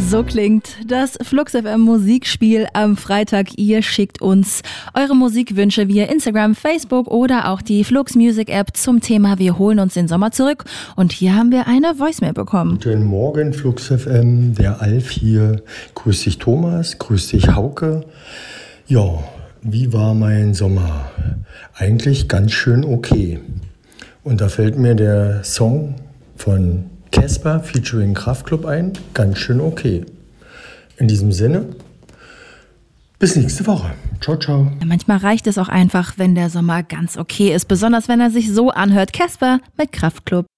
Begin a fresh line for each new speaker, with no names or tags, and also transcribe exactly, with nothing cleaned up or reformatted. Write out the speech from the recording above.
So klingt das Flux F M Musikspiel am Freitag. Ihr schickt uns eure Musikwünsche via Instagram, Facebook oder auch die Flux Music App zum Thema Wir holen uns den Sommer zurück. Und hier haben wir eine Voicemail bekommen.
Guten Morgen, Flux F M, der Alf hier. Grüß dich Thomas, grüß dich Hauke. Ja, wie war mein Sommer? Eigentlich ganz schön okay. Und da fällt mir der Song von Casper featuring Kraftklub ein, ganz schön okay. In diesem Sinne, bis nächste Woche. Ciao, ciao.
Manchmal reicht es auch einfach, wenn der Sommer ganz okay ist, besonders wenn er sich so anhört. Casper mit Kraftklub.